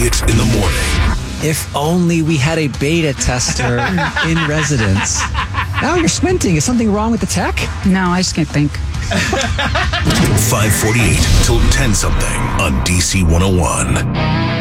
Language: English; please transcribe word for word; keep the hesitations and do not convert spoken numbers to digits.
Hit in the morning. If only we had a beta tester in residence. Now you're squinting. Is something wrong with the tech? No, I just can't think. five forty-eight till ten something on D C one oh one.